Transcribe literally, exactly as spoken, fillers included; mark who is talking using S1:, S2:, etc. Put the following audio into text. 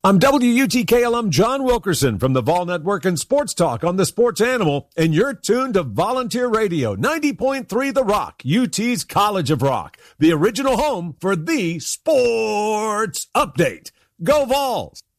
S1: I'm W U T K alum John Wilkerson from the Vol Network and Sports Talk on the Sports Animal, and you're tuned to Volunteer Radio, ninety point three The Rock, U T's College of Rock, the original home for the Sports Update. Go Vols!